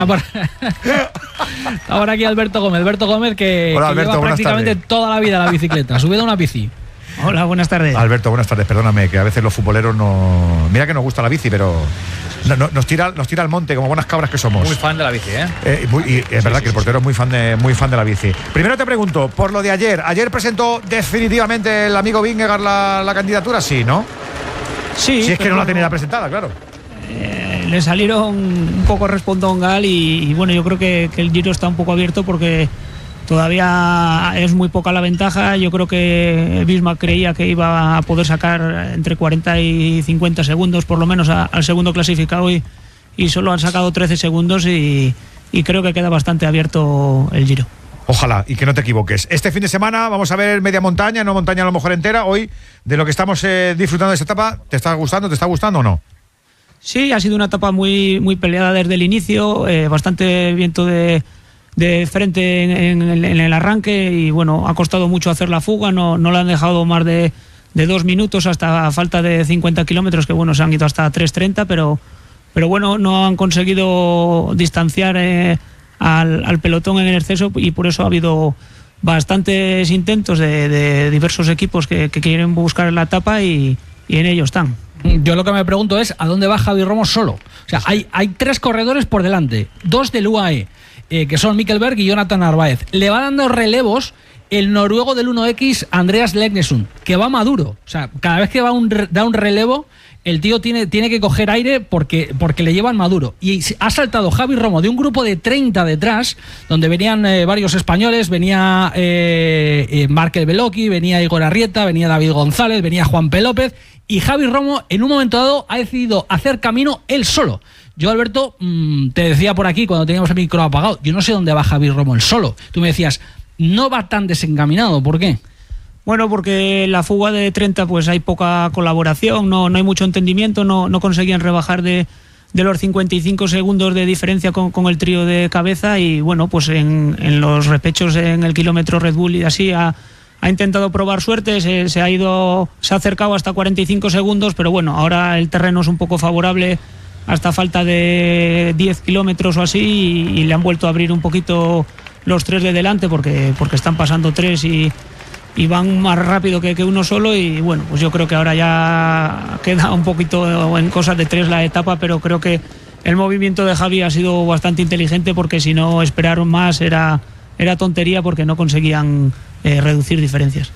Ahora aquí Alberto Gómez que, Hola, que Alberto, lleva prácticamente toda la vida la bicicleta, subido a una bici. Hola, buenas tardes. Alberto, buenas tardes. Perdóname, que a veces los futboleros no... Mira que nos gusta la bici, pero nos tira al monte como buenas cabras que somos. Muy fan de la bici, y es verdad que el portero es muy fan de la bici. Primero te pregunto, por lo de ayer. ¿Ayer presentó definitivamente el amigo Vingegaard la candidatura? Sí, ¿no? Sí. Si es que no la tenía presentada, claro. Le salieron un poco respondongal y bueno, yo creo que el Giro está un poco abierto porque todavía es muy poca la ventaja. Yo creo que Bismarck creía que iba a poder sacar entre 40 y 50 segundos por lo menos al segundo clasificado y solo han sacado 13 segundos y creo que queda bastante abierto el Giro. Ojalá, y que no te equivoques. Este fin de semana vamos a ver media montaña, no montaña a lo mejor entera. Hoy, de lo que estamos disfrutando de esta etapa, ¿te está gustando o no? Sí, ha sido una etapa muy, muy peleada desde el inicio, bastante viento de frente en el arranque y bueno, ha costado mucho hacer la fuga, no le han dejado más de 2 minutos hasta falta de 50 kilómetros, que bueno, se han ido hasta 3:30, pero bueno, no han conseguido distanciar al pelotón en el exceso y por eso ha habido bastantes intentos de diversos equipos que quieren buscar la etapa y en ello están. Yo lo que me pregunto es ¿a dónde va Javi Romo solo? O sea, hay 3 corredores por delante, 2 del UAE, que son Mikkelberg y Jonathan Narváez. Le va dando relevos el noruego del 1X, Andreas Legnesund, que va maduro. O sea, cada vez que da un relevo, el tío tiene que coger aire porque le llevan maduro. Y ha saltado Javi Romo de un grupo de 30 detrás, donde venían varios españoles, venía Markel Beloki, venía Igor Arrieta, venía David González, venía Juan P. López, y Javi Romo en un momento dado ha decidido hacer camino él solo. Yo, Alberto, te decía por aquí cuando teníamos el micro apagado, yo no sé dónde va Javi Romo él solo. Tú me decías, no va tan desencaminado, ¿por qué? Bueno, porque la fuga de 30 pues hay poca colaboración, no hay mucho entendimiento, no conseguían rebajar de los 55 segundos de diferencia con el trío de cabeza y bueno, pues en los repechos en el kilómetro Red Bull y así ha intentado probar suerte, se ha acercado hasta 45 segundos, pero bueno, ahora el terreno es un poco favorable hasta falta de 10 kilómetros o así y le han vuelto a abrir un poquito los 3 de delante porque están pasando 3 y van más rápido que uno solo y bueno, pues yo creo que ahora ya queda un poquito en cosas de 3 la etapa, pero creo que el movimiento de Javi ha sido bastante inteligente porque si no esperaron más era tontería porque no conseguían reducir diferencias.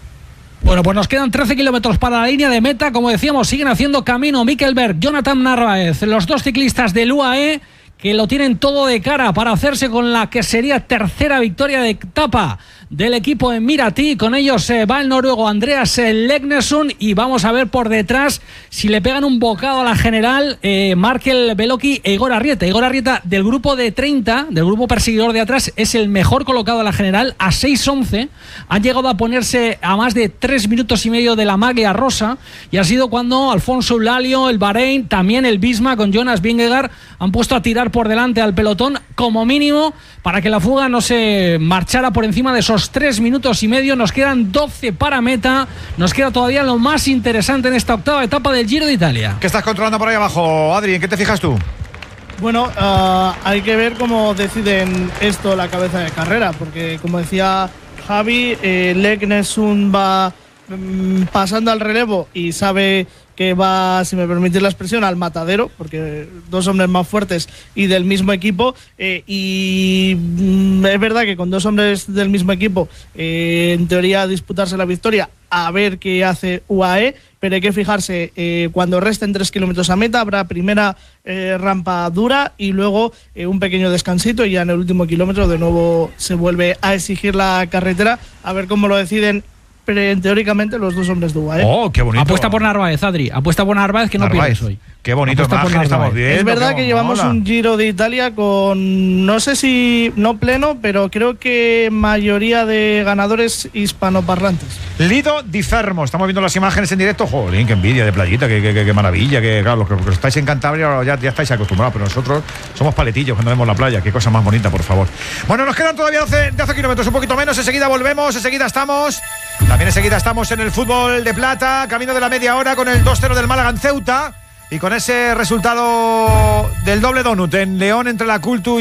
Bueno, pues nos quedan 13 kilómetros para la línea de meta. Como decíamos, siguen haciendo camino Mikkelberg, Jonathan Narváez, los 2 ciclistas del UAE que lo tienen todo de cara para hacerse con la que sería tercera victoria de etapa del equipo en Miratí. Con ellos va el noruego Andreas Legnesund y vamos a ver por detrás si le pegan un bocado a la general Markel Beloki e Igor Arrieta. Igor Arrieta del grupo de 30, del grupo perseguidor de atrás, es el mejor colocado a la general a 6:11. Han llegado a ponerse a más de 3 minutos y medio de la maglia rosa y ha sido cuando Alfonso Eulalio, el Bahrein, también el Bismarck con Jonas Vingegaard han puesto a tirar por delante al pelotón como mínimo para que la fuga no se marchara por encima de esos 3 minutos y medio. Nos quedan 12 para meta. Nos queda todavía lo más interesante en esta octava etapa del Giro de Italia. ¿Qué estás controlando por ahí abajo, Adri? ¿En qué te fijas tú? Bueno, hay que ver cómo deciden esto la cabeza de carrera, porque como decía Javi, Legnesund va pasando al relevo y sabe que va, si me permitís la expresión, al matadero, porque 2 hombres más fuertes y del mismo equipo, y es verdad que con 2 hombres del mismo equipo, en teoría disputarse la victoria, a ver qué hace UAE, pero hay que fijarse, cuando resten 3 kilómetros a meta, habrá primera rampa dura y luego un pequeño descansito, y ya en el último kilómetro de nuevo se vuelve a exigir la carretera, a ver cómo lo deciden. Pero teóricamente los 2 hombres de UAE. ¡Oh, qué bonito! Apuesta por Narváez, Adri. Apuesta por Narváez, que no pierdes hoy. Qué bonito imagen estamos viendo. Es verdad que llevamos un Giro de Italia con, no sé si no pleno, pero creo que mayoría de ganadores hispanoparlantes. Lido di Fermo, estamos viendo las imágenes en directo. Jolín, qué envidia de playita, qué maravilla. Que claro, los que estáis en Cantabria ya estáis acostumbrados, pero nosotros somos paletillos cuando vemos la playa. Qué cosa más bonita, por favor. Bueno, nos quedan todavía 12 kilómetros, un poquito menos. Enseguida volvemos, enseguida estamos. También enseguida estamos en el fútbol de plata, camino de la media hora con el 2-0 del Málaga en Ceuta. Y con ese resultado del doble donut en León entre la Cultu